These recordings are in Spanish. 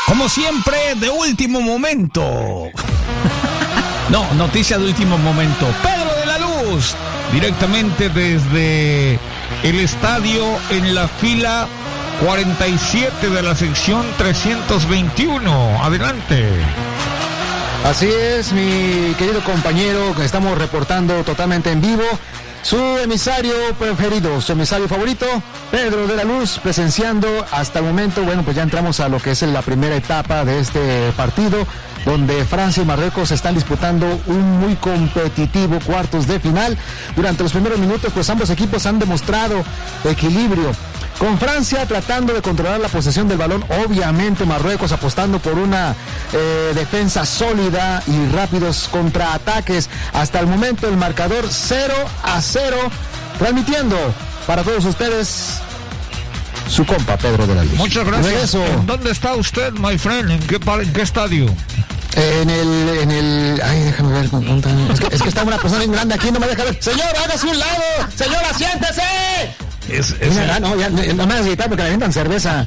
Como siempre, de último momento. No, noticia de último momento. Pedro de la Luz, directamente desde el estadio en la fila 47 de la sección 321. Adelante. Así es, mi querido compañero, que estamos reportando totalmente en vivo. Su emisario preferido, su emisario favorito, Pedro de la Luz, presenciando hasta el momento. Bueno, pues ya entramos a lo que es la primera etapa de este partido, donde Francia y Marruecos están disputando un muy competitivo cuartos de final. Durante los primeros minutos, pues ambos equipos han demostrado equilibrio. Con Francia tratando de controlar la posesión del balón, obviamente Marruecos apostando por una defensa sólida y rápidos contraataques. Hasta el momento el marcador 0-0, transmitiendo para todos ustedes su compa Pedro de la Luz. Muchas gracias. ¿Dónde está usted, my friend? ¿En qué estadio? En el... Ay, déjame ver. Es que está una persona bien grande aquí, no me deja ver. Señor, hágase un lado. Señora, siéntese. No, ya no me vas a gritar porque me vendan cerveza.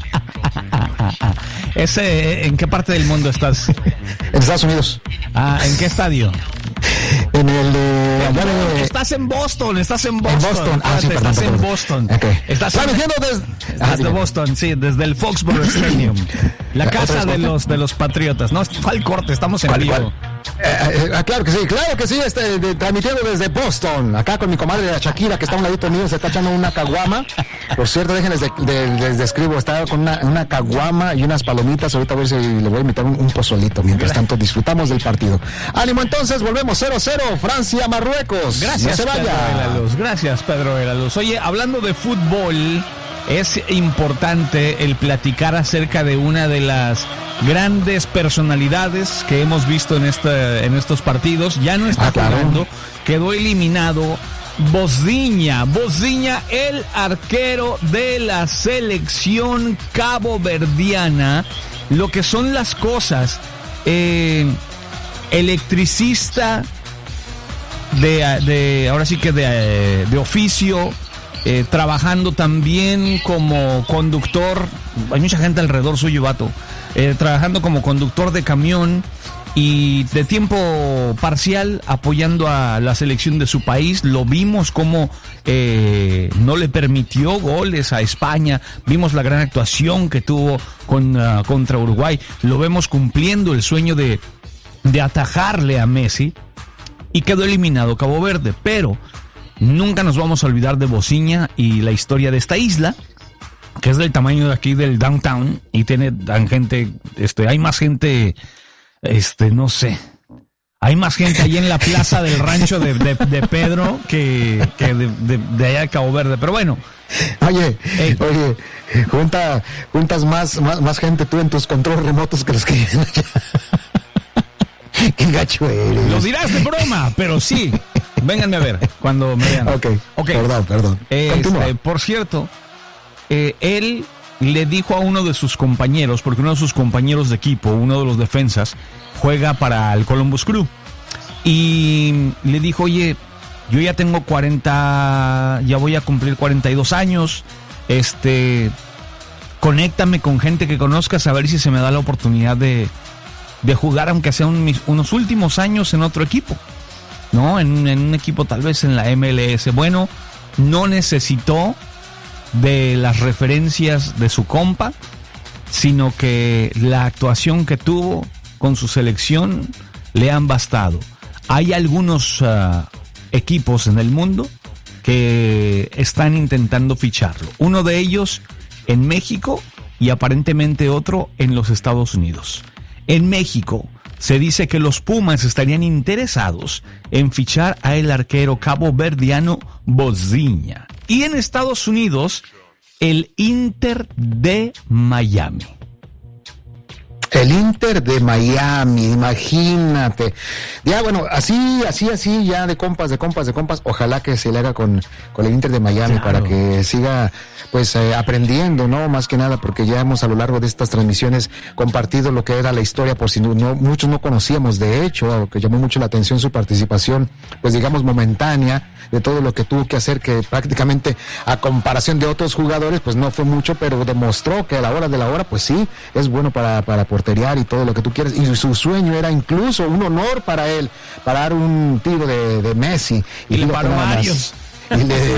¿En qué parte del mundo estás? En Estados Unidos. ¿En qué estadio? En el de... Estás en Boston. En Boston. Sí, perdón. Estás en Boston. Okay. Estás desde Boston, sí, desde el Foxborough Stadium. La casa de los Patriotas. No, ¿cuál corte? Estamos en vivo. Claro que sí, transmitiendo desde Boston, acá con mi comadre la Shakira, que está a un ladito mío, se está echando una caguama. Por cierto, déjenles les describo, está con una caguama y unas palomitas. Ahorita a ver si le voy a invitar un pozolito. Mientras tanto, disfrutamos del partido. Ánimo, entonces, volvemos 0-0, Francia, Marruecos. Gracias, no se vaya. Pedro de la Luz. Gracias, Pedro de la Luz. Oye, hablando de fútbol, es importante el platicar acerca de una de las grandes personalidades que hemos visto en estos partidos. Ya no está jugando, quedó eliminado. Bosdiña, el arquero de la selección caboverdiana. Lo que son las cosas, electricista ahora sí que de oficio. Trabajando también como conductor, hay mucha gente alrededor suyo, vato, trabajando como conductor de camión y de tiempo parcial apoyando a la selección de su país. Lo vimos como no le permitió goles a España, vimos la gran actuación que tuvo contra Uruguay, lo vemos cumpliendo el sueño de atajarle a Messi y quedó eliminado Cabo Verde, pero nunca nos vamos a olvidar de Bosdiña y la historia de esta isla, que es del tamaño de aquí del downtown y tiene gente, hay más gente, no sé, hay más gente ahí en la plaza del rancho de Pedro que de allá de Cabo Verde, pero bueno. Oye, juntas más gente tú en tus controles remotos que los que viven allá. Qué gacho eres. Lo dirás de broma, pero sí. Vénganme a ver cuando me vean. Ok. Perdón. Por cierto, él le dijo a uno de sus compañeros, porque uno de sus compañeros de equipo, uno de los defensas, juega para el Columbus Crew. Y le dijo, oye, yo ya tengo 40, ya voy a cumplir 42 años. Conéctame con gente que conozcas a ver si se me da la oportunidad de jugar, aunque sea unos últimos años en otro equipo. ¿No? En un equipo tal vez en la MLS. Bueno, no necesitó de las referencias de su compa, sino que la actuación que tuvo con su selección le han bastado. Hay algunos equipos en el mundo que están intentando ficharlo. Uno de ellos en México y aparentemente otro en los Estados Unidos. En México se dice que los Pumas estarían interesados en fichar a el arquero caboverdiano Bosdiña. Y en Estados Unidos, el Inter de Miami. El Inter de Miami, imagínate. Ya, bueno, así, ya de compas. Ojalá que se le haga con el Inter de Miami, claro, para que siga, pues, aprendiendo, ¿no? Más que nada, porque ya hemos a lo largo de estas transmisiones compartido lo que era la historia, por si muchos no conocíamos. De hecho, que llamó mucho la atención su participación, pues, digamos, momentánea, de todo lo que tuvo que hacer, que prácticamente, a comparación de otros jugadores, pues, no fue mucho, pero demostró que a la hora de la hora, pues sí, es bueno para aportar reporterear y todo lo que tú quieras, y su sueño era incluso un honor para él, para dar un tiro de Messi. Y le paró varios. Y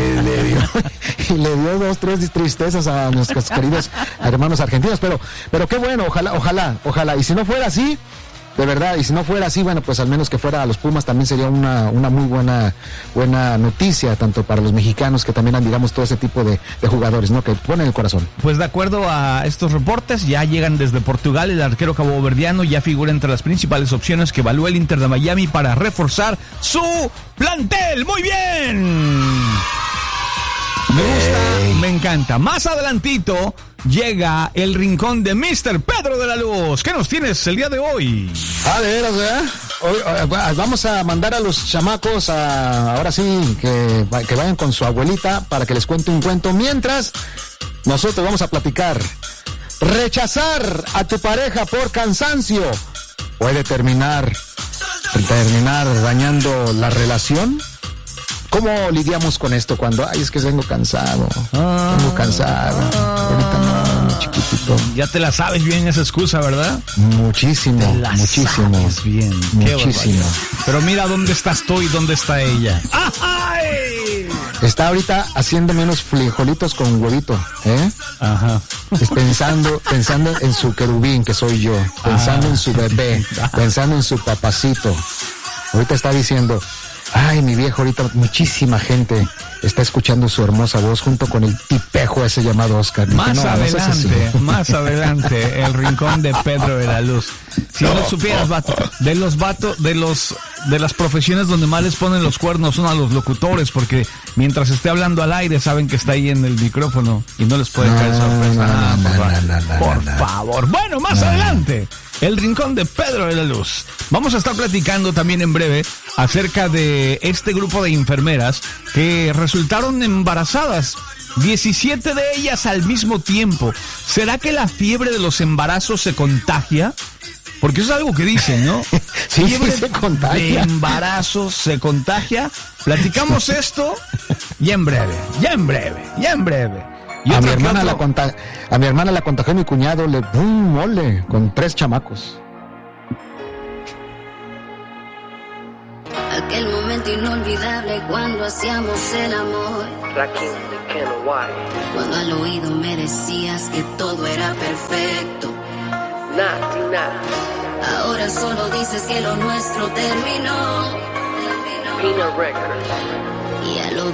le dio 2, 3 tristezas a nuestros queridos hermanos argentinos, pero qué bueno, ojalá, y si no fuera así, de verdad, y si no fuera así, bueno, pues al menos que fuera a los Pumas también sería una muy buena noticia, tanto para los mexicanos que también admiramos todo ese tipo de jugadores, ¿no? Que ponen el corazón. Pues de acuerdo a estos reportes, ya llegan desde Portugal, el arquero caboverdiano ya figura entre las principales opciones que evalúa el Inter de Miami para reforzar su plantel. ¡Muy bien! Me gusta, me encanta. Más adelantito llega el rincón de Mr. Pedro de la Luz. ¿Qué nos tienes el día de hoy? De veras, ¿verdad? Hoy, vamos a mandar a los chamacos ahora sí, que vayan con su abuelita para que les cuente un cuento. Mientras, nosotros vamos a platicar. Rechazar a tu pareja por cansancio puede terminar dañando la relación. ¿Cómo lidiamos con esto cuando, es que vengo cansado? Ahorita no, mi chiquitito. Ya te la sabes bien esa excusa, ¿verdad? Muchísimo. Sabes bien. Muchísimo. Pero mira dónde estás tú y dónde está ella. ¡Ay! Está ahorita haciendo menos frijolitos con huevito, ¿eh? Ajá. Pensando en su querubín, que soy yo. Pensando en su bebé. Pensando en su papacito. Ahorita está diciendo... Ay, mi viejo, ahorita muchísima gente está escuchando su hermosa voz junto con el tipejo ese llamado Oscar. Más adelante, el rincón de Pedro de la Luz. Si no supieras, vato, de las profesiones donde más les ponen los cuernos son a los locutores, porque mientras esté hablando al aire saben que está ahí en el micrófono y no les puede caer sorpresa. Por favor. Bueno, más adelante, el rincón de Pedro de la Luz. Vamos a estar platicando también en breve acerca de este grupo de enfermeras que resultaron embarazadas. 17 de ellas al mismo tiempo. ¿Será que la fiebre de los embarazos se contagia? Porque eso es algo que dicen, ¿no? Sí, se contagia. De embarazo se contagia. Platicamos esto y en breve. A mi hermana la contagió mi cuñado, mole, con 3 chamacos. Aquel momento inolvidable cuando hacíamos el amor. Cuando al oído me decías que todo era perfecto. Ahora solo dices que lo nuestro terminó. Y a lo